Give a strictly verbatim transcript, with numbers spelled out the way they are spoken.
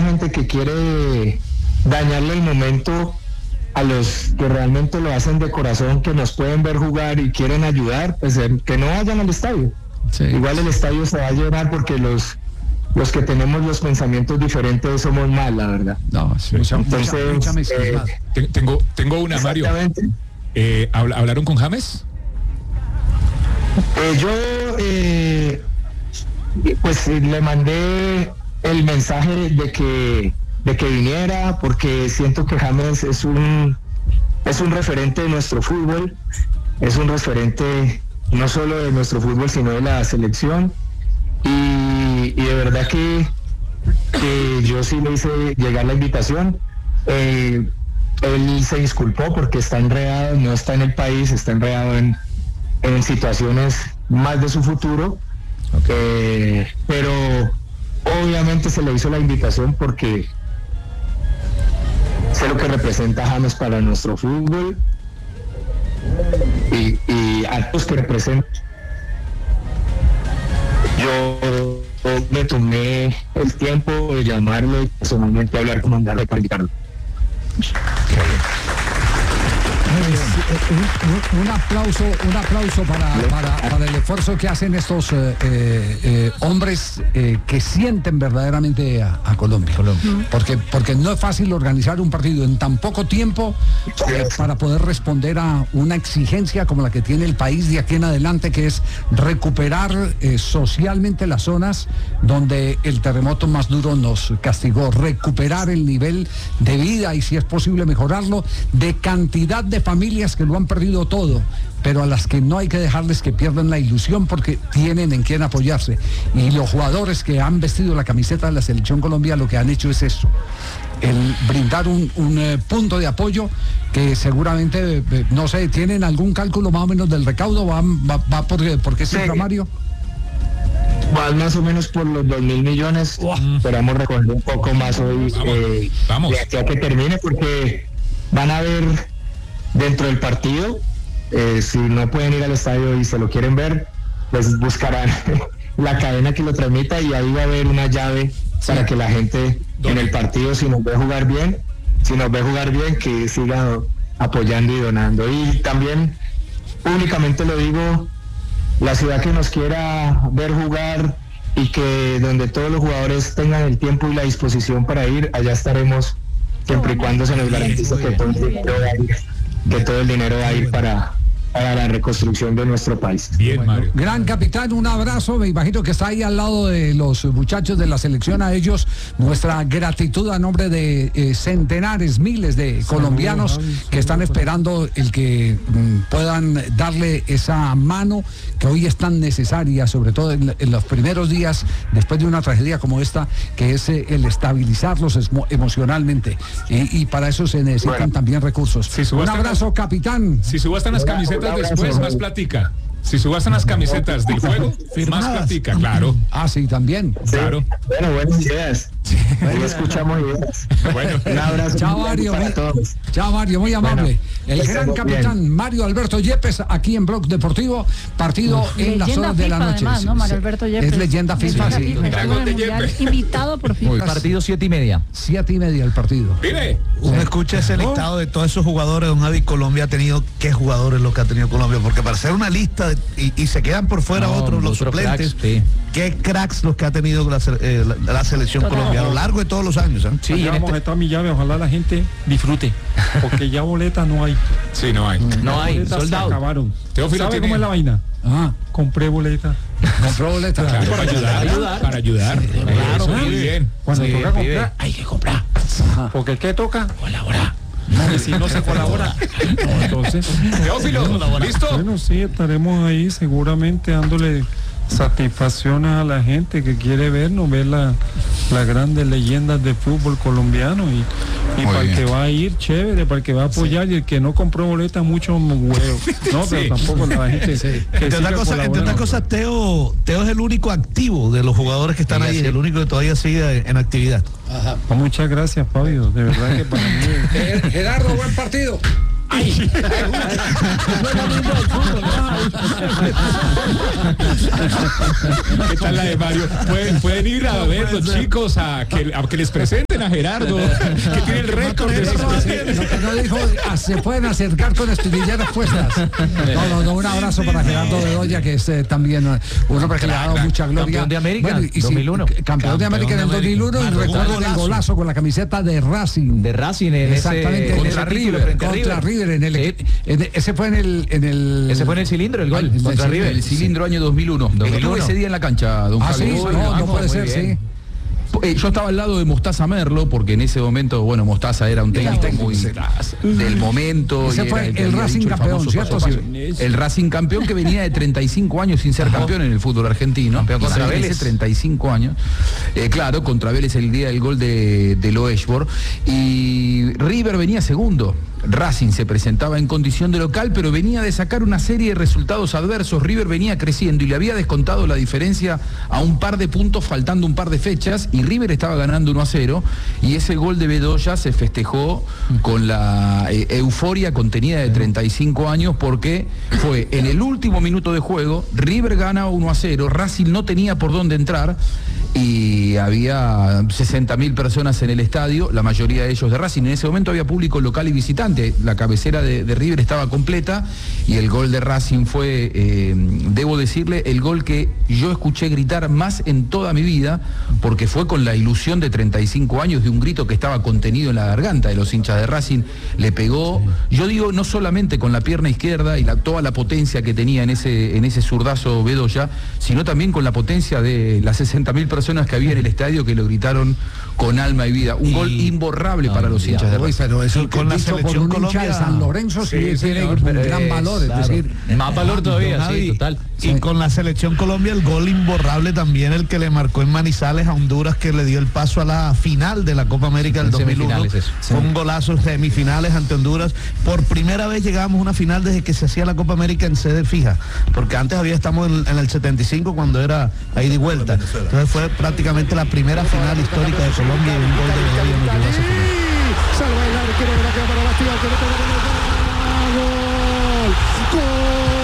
gente que quiere dañarle el momento a los que realmente lo hacen de corazón, que nos pueden ver jugar y quieren ayudar, pues eh, que no vayan al estadio. Sí. Igual el estadio se va a llenar porque los los que tenemos los pensamientos diferentes somos más, la verdad. No, sí, mucha, Entonces, mucha, mucha eh, tengo, tengo una, Mario. Eh, ¿Hablaron con James? Eh, yo, eh, pues le mandé el mensaje de que de que viniera, porque siento que James es un es un referente de nuestro fútbol, es un referente no solo de nuestro fútbol, sino de la selección. Y, y de verdad que, que yo sí le hice llegar la invitación. Eh, él se disculpó porque está enredado, no está en el país, está enredado en, en situaciones más de su futuro. Okay. Eh, pero obviamente se le hizo la invitación porque sé lo que representa James para nuestro fútbol y, y actos que representa. Yo me tomé el tiempo de llamarlo y personalmente hablar con mandarle para invitarlo. Un, un aplauso, un aplauso para, para, para el esfuerzo que hacen estos eh, eh, hombres eh, que sienten verdaderamente a, a Colombia. Colombia. Porque, porque no es fácil organizar un partido en tan poco tiempo eh, para poder responder a una exigencia como la que tiene el país de aquí en adelante, que es recuperar eh, socialmente las zonas donde el terremoto más duro nos castigó, recuperar el nivel de vida y, si es posible, mejorarlo, de cantidad de familias que lo han perdido todo, pero a las que no hay que dejarles que pierdan la ilusión porque tienen en quién apoyarse. Y los jugadores que han vestido la camiseta de la Selección Colombia lo que han hecho es eso, el brindar un, un eh, punto de apoyo que seguramente, eh, no sé, ¿tienen algún cálculo más o menos del recaudo? ¿Va, va, va por, por qué cifra, sí, Mario? Va más o menos por los dos mil millones. Wow. Esperamos recoger un poco más hoy. Vamos, eh, vamos. De aquí a que termine, porque van a ver dentro del partido, eh, si no pueden ir al estadio y se lo quieren ver, pues buscarán la cadena que lo transmita y ahí va a haber una llave, sí, para que la gente en el partido, si nos ve jugar bien, si nos ve jugar bien, que siga apoyando y donando. Y también públicamente lo digo, la ciudad que nos quiera ver jugar y que donde todos los jugadores tengan el tiempo y la disposición para ir, allá estaremos, siempre y cuando se nos garantice que todo el dinero va a ir, que todo el dinero va a ir para, para la reconstrucción de nuestro país. Bien, bueno, Mario. Gran capitán, un abrazo, me imagino que está ahí al lado de los muchachos de la selección, a ellos nuestra gratitud a nombre de eh, centenares, miles de colombianos que están esperando el que mm, puedan darle esa mano que hoy es tan necesaria, sobre todo en, en los primeros días después de una tragedia como esta, que es eh, el estabilizarlos emo- emocionalmente, y, y para eso se necesitan, bueno, también recursos. Si un abrazo, capitán. Si subastan las camisetas después, más platica. Si subastan las camisetas del juego, más platica, claro. Ah, sí, también. Sí. Claro. Bueno, buenas ideas. Sí. Ahí escuchamos ideas. Bueno, un abrazo. Chao, Mario. Para todos. Chao, Mario, muy amable. Bueno, el gran capitán bien. Mario Alberto Yepes, aquí en Blog Deportivo, partido Uf, en las horas de la noche. Además, ¿no? Mario Alberto Yepes. Es leyenda FIFA, sí. FIFA, de Yepes. Invitado por FIFA. Hoy, partido siete y media. Siete y media el partido. Mire. Uno escucha ese listado de todos esos jugadores, don Javi. Colombia ha tenido, ¿qué jugadores los que ha tenido Colombia? Porque para hacer una lista de, y, y se quedan por fuera no, otros, los otro suplentes, cracks, sí. ¿Qué cracks los que ha tenido la, eh, la, la selección Total. colombiana a lo largo de todos los años? ¿eh? Sí, ya vamos a estar mi llave, ojalá la gente disfrute, porque ya boletas no hay. Sí, no hay. No, no hay, soldados. Se acabaron. Teófilo, ¿sabe tiene... cómo es la vaina? Ah, compré boletas. Compró boletas. Claro, para ayudar, para ayudar. Para ayudar. Sí, claro, eso, muy bien. Cuando sí, toca pibe. comprar, hay que comprar. Ajá. Porque el que toca, colabora. No, si no se colabora. No, entonces, Teófilo, ¿listo? Bueno, sí, estaremos ahí seguramente dándole satisfacciones a la gente que quiere vernos, ver las la grandes leyendas de fútbol colombiano, y, y para el que va a ir, chévere, para el que va a apoyar, sí. Y el que no compró boleta, mucho huevo. No, sí. Pero tampoco la gente. Sí. Entre otras cosas, entre otras cosas, Teo, Teo es el único activo de los jugadores que están sí, ahí, sí. El único que todavía sigue en actividad. Ajá. Muchas gracias, Fabio, de verdad que para mí. Gerardo, buen partido. ¡Ay! ¿Qué tal la de Mario? Pueden, pueden ir a ver los chicos a que, a que les presenten a Gerardo, que tiene el récord de sus Lo que no dijo, ah, se pueden acercar con espinilleras puestas. No, no, no, un abrazo para Gerardo Bedoya, que es eh, también uh, un hombre que le ha dado mucha gloria. Campeón de América, bueno, y dos mil uno. Sí, campeón, campeón de América en el dos mil uno, y recuerdo el golazo con la camiseta de Racing. De Racing en Exactamente, ese, contra en River, contra River, en el, sí. en, ese fue en el, en el ese fue en el cilindro el gol el, contra el, River, el cilindro año dos mil uno. dos mil uno. Estuve ese día en la cancha, don ah, Javier. Sí, no, no puede ser, bien. sí. Eh, yo estaba al lado de Mostaza Merlo, porque en ese momento, bueno, Mostaza era un técnico muy del momento. Ese y fue era el, el Racing dicho, campeón, el ¿cierto? paso, paso. El Racing campeón que venía de treinta y cinco años sin ser campeón en el fútbol argentino. Campeón contra Vélez. treinta y cinco años. Eh, claro, contra Vélez el día del gol de, de Loeshbor. Y River venía segundo. Racing se presentaba en condición de local, pero venía de sacar una serie de resultados adversos. River venía creciendo y le había descontado la diferencia a un par de puntos faltando un par de fechas, y River estaba ganando uno a cero, y ese gol de Bedoya se festejó con la eh, euforia contenida de treinta y cinco años, porque fue en el último minuto de juego, River gana uno a cero, Racing no tenía por dónde entrar, y había sesenta mil personas en el estadio, la mayoría de ellos de Racing. En ese momento había público local y visitante, la cabecera de, de River estaba completa, y el gol de Racing fue, eh, debo decirle, el gol que yo escuché gritar más en toda mi vida, porque fue con la ilusión de treinta y cinco años, de un grito que estaba contenido en la garganta de los hinchas de Racing. Le pegó, yo digo, no solamente con la pierna izquierda y la, toda la potencia que tenía en ese, en ese zurdazo Bedoya, sino también con la potencia de las sesenta mil personas que había en el estadio, que lo gritaron con alma y vida. Un y... gol imborrable no, para los hinchas de Racing. Pero eso con la selección Colombia de San Lorenzo sí, sí tiene un gran es, valor, es claro. decir, más valor todavía, Javi, sí, total. Y sí. con la selección Colombia el gol imborrable también, el que le marcó en Manizales a Honduras, que le dio el paso a la final de la Copa América del dos mil uno. Fue sí. un golazo, semifinales ante Honduras. Por primera vez llegamos a una final desde que se hacía la Copa América en sede fija, porque antes había estamos en, en el setenta y cinco, cuando era a ida y vuelta. Entonces fue prácticamente la primera final histórica de Colombia, y un gol de Bedoya nos llevó a esa final. Salva el arquero de la cámara, Bastián, que no